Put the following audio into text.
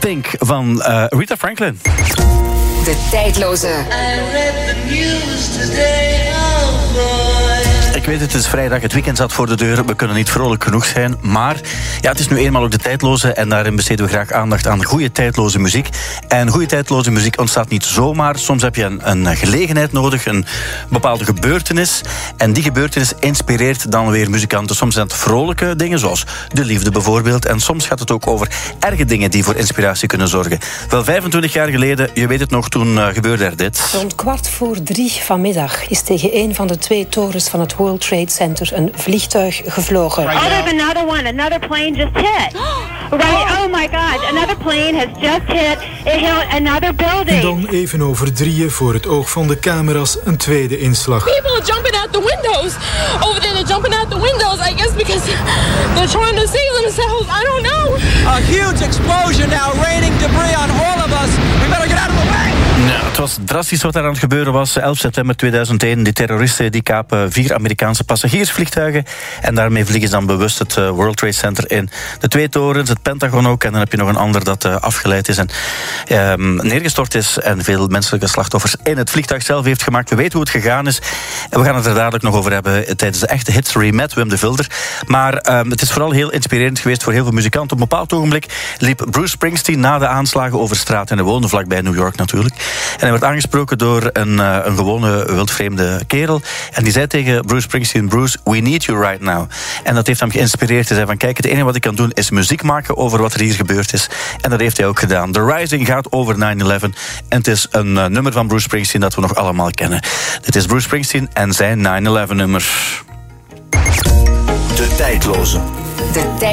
Think van Rita Franklin. De tijdloze. I read the news today, oh boy. Ik weet het is vrijdag, het weekend zat voor de deur. We kunnen niet vrolijk genoeg zijn. Maar ja, het is nu eenmaal ook de tijdloze. En daarin besteden we graag aandacht aan goede tijdloze muziek. En goede tijdloze muziek ontstaat niet zomaar. Soms heb je een gelegenheid nodig, een bepaalde gebeurtenis. En die gebeurtenis inspireert dan weer muzikanten. Soms zijn het vrolijke dingen, zoals de liefde bijvoorbeeld. En soms gaat het ook over erge dingen die voor inspiratie kunnen zorgen. Wel 25 jaar geleden, je weet het nog, toen gebeurde er dit. Rond 2:15 vanmiddag is tegen een van de 2 torens van het World Trade Center een vliegtuig gevlogen. Oh, there's another one. Another plane just hit. Right? Oh my God! Another plane has just hit. It hit another building. En dan even over 3:00 voor het oog van de camera's een tweede inslag. People are jumping out the windows. Over there, they're jumping out the windows. I guess because they're trying to save themselves. I don't know. A huge explosion now, raining debris on all of us. We better get out of the way. Ja, het was drastisch wat er aan het gebeuren was. 11 september 2001, die terroristen die kapen 4 Amerikaanse passagiersvliegtuigen. En daarmee vliegen ze dan bewust het World Trade Center in. De 2 torens, het Pentagon ook. En dan heb je nog een ander dat afgeleid is en neergestort is. En veel menselijke slachtoffers in het vliegtuig zelf heeft gemaakt. We weten hoe het gegaan is. En we gaan het er dadelijk nog over hebben tijdens de echte History met Wim de Vilder. Maar het is vooral heel inspirerend geweest voor heel veel muzikanten. Op een bepaald ogenblik liep Bruce Springsteen na de aanslagen over straat. En hij woonde vlakbij New York natuurlijk. En hij werd aangesproken door een gewone wildvreemde kerel. En die zei tegen Bruce Springsteen: Bruce, we need you right now. En dat heeft hem geïnspireerd. Hij zei van, kijk, het enige wat ik kan doen is muziek maken over wat er hier gebeurd is. En dat heeft hij ook gedaan. The Rising gaat over 9/11. En het is een nummer van Bruce Springsteen dat we nog allemaal kennen. Dit is Bruce Springsteen en zijn 9/11 nummer. De tijdloze.